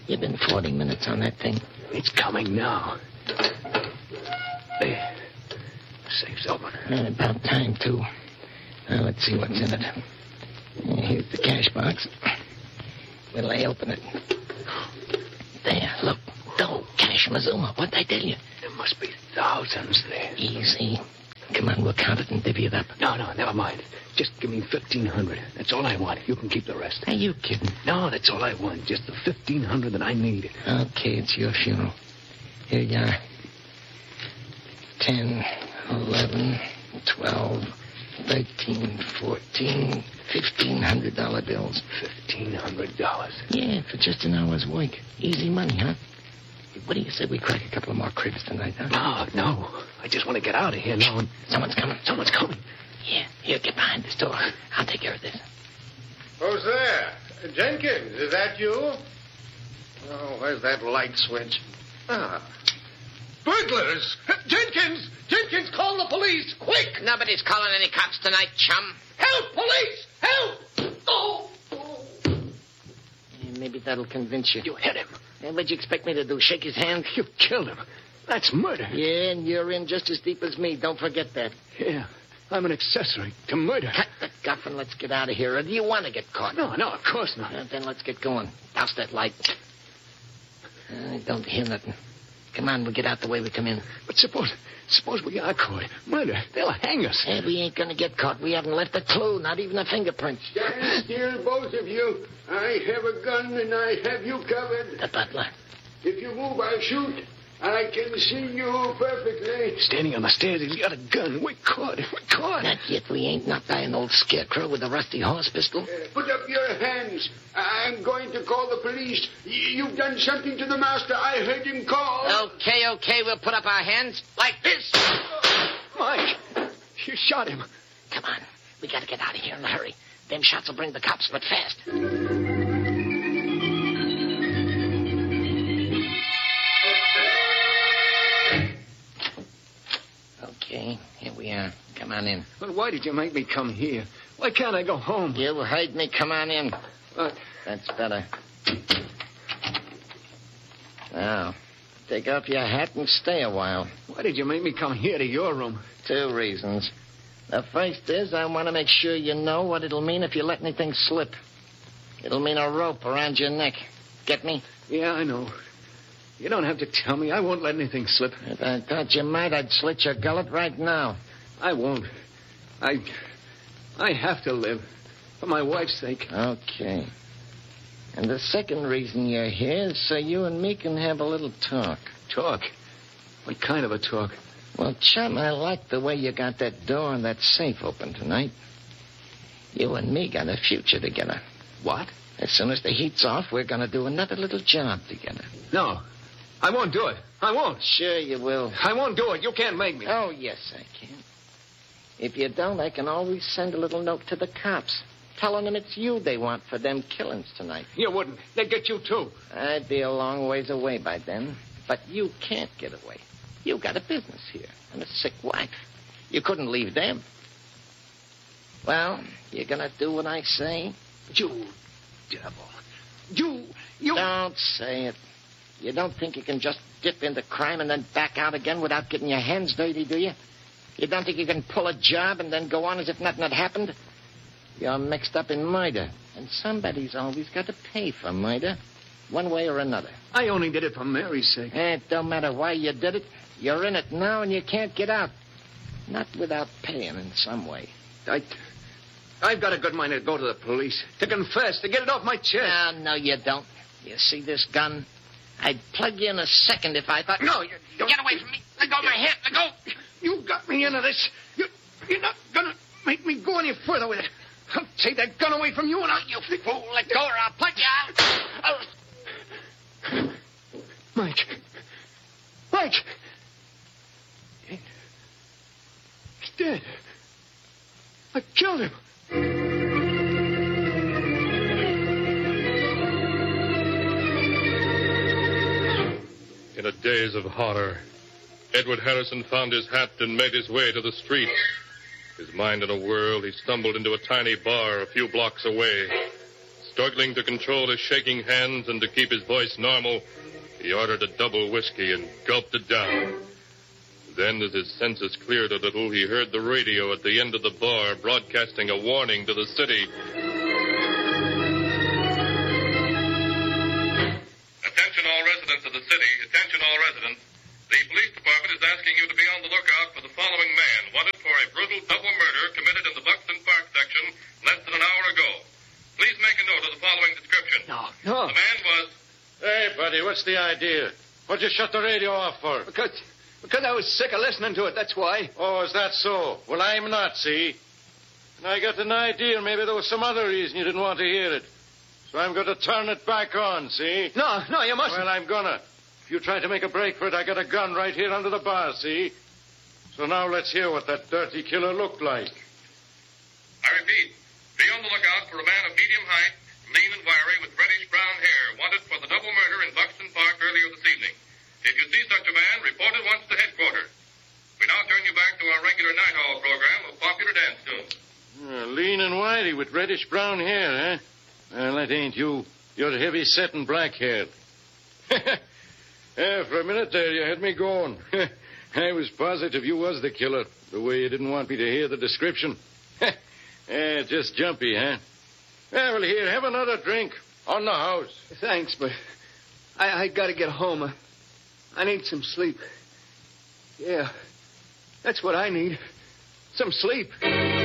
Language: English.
You've been 40 minutes on that thing. It's coming now. There. Safe's open. About time, too. Now, let's see what's in it. Here's the cash box. What'll I open it? There, look. Dough, cash, Mazuma. What'd I tell you? There must be thousands there. Easy. Come on, we'll count it and divvy it up. No, never mind. Just give me 1,500. That's all I want. You can keep the rest. Are you kidding? No, that's all I want. Just the 1,500 that I need. Okay, it's your funeral. Here you are. 10, 11, 12, 13, 14, $1,500 bills. $1,500? Yeah, for just an hour's work. Easy money, huh? What do you say we crack a couple of more cribs tonight, huh? No. I just want to get out of here now. Someone's coming. Someone's coming. Yeah, here, get behind this door. I'll take care of this. Who's there? Jenkins, is that you? Oh, where's that light switch? Burglars! Jenkins! Jenkins, call the police! Quick! Nobody's calling any cops tonight, chum. Help, police! Help! Oh! Yeah, maybe that'll convince you. You hit him. And what'd you expect me to do, shake his hand? You killed him. That's murder. Yeah, and you're in just as deep as me. Don't forget that. Yeah, I'm an accessory to murder. Cut the guff and let's get out of here. Or do you want to get caught? No, of course not. Then let's get going. Douse that light. I don't hear nothing. Come on, we'll get out the way we come in. But suppose we are caught. Murder. They'll hang us. Hey, we ain't gonna get caught. We haven't left a clue, not even a fingerprint. Stand still, both of you. I have a gun and I have you covered. The butler. If you move, I'll shoot. I can see you perfectly. Standing on the stairs, he's got a gun. We're caught. Not yet. We ain't not by an old scarecrow with a rusty horse pistol. Put up your hands. I'm going to call the police. You've done something to the master. I heard him call. Okay. We'll put up our hands like this. Mike, you shot him. Come on. We gotta get out of here in a hurry. Them shots will bring the cops, but fast. Okay, here we are. Come on in. But why did you make me come here? Why can't I go home? You heard me. Come on in. What? That's better. Now, take off your hat and stay a while. Why did you make me come here to your room? 2 reasons. The first is I want to make sure you know what it'll mean if you let anything slip. It'll mean a rope around your neck. Get me? Yeah, I know. You don't have to tell me. I won't let anything slip. If I thought you might, I'd slit your gullet right now. I won't. I have to live. For my wife's sake. Okay. And the second reason you're here is so you and me can have a little talk. Talk? What kind of a talk? Well, chum, I like the way you got that door and that safe open tonight. You and me got a future together. What? As soon as the heat's off, we're going to do another little job together. No. I won't do it. I won't. Sure you will. I won't do it. You can't make me. Oh, yes, I can. If you don't, I can always send a little note to the cops, telling them it's you they want for them killings tonight. You wouldn't. They'd get you, too. I'd be a long ways away by then. But you can't get away. You got a business here and a sick wife. You couldn't leave them. Well, you're going to do what I say? You devil. You... Don't say it. You don't think you can just dip into crime and then back out again without getting your hands dirty, do you? You don't think you can pull a job and then go on as if nothing had happened? You're mixed up in murder, and somebody's always got to pay for murder, one way or another. I only did it for Mary's sake. It don't matter why you did it. You're in it now, and you can't get out. Not without paying in some way. I've got a good mind to go to the police, to confess, to get it off my chest. No, you don't. You see this gun? I'd plug you in a second if I thought... No, you don't. Get away from me. Let go of my hand. Let go. You got me into this. You're not going to make me go any further with it. I'll take that gun away from you and You fool. Let go or I'll plug you out. Mike. He's dead. I killed him. In a daze of horror, Edward Harrison found his hat and made his way to the street. His mind in a whirl, he stumbled into a tiny bar a few blocks away. Struggling to control his shaking hands and to keep his voice normal, he ordered a double whiskey and gulped it down. Then, as his senses cleared a little, he heard the radio at the end of the bar broadcasting a warning to the city. Attention all residents of the city. Attention all residents. The police department is asking you to be on the lookout for the following man, wanted for a brutal double murder committed in the Buxton Park section less than an hour ago. Please make a note of the following description. No. The man was... Hey, buddy, what's the idea? What'd you shut the radio off for? Because I was sick of listening to it, that's why. Oh, is that so? Well, I'm not, see? And I got an idea maybe there was some other reason you didn't want to hear it. So I'm going to turn it back on, see? No, you mustn't. Well, I'm gonna. If you try to make a break for it, I got a gun right here under the bar, see? So now let's hear what that dirty killer looked like. I repeat, be on the lookout for a man of medium height, lean and wiry, with reddish-brown hair, wanted for the double murder in Buxton Park earlier this evening. If you see such a man, report at once to headquarters. We now turn you back to our regular night owl program of popular dance tunes. Lean and wiry with reddish-brown hair, eh? Well, that ain't you. You're heavy-set and black-haired. For a minute there, you had me going. I was positive you was the killer, the way you didn't want me to hear the description. Just jumpy, huh? Well, here, have another drink. On the house. Thanks, but I got to get home. I need some sleep. Yeah, that's what I need. Some sleep.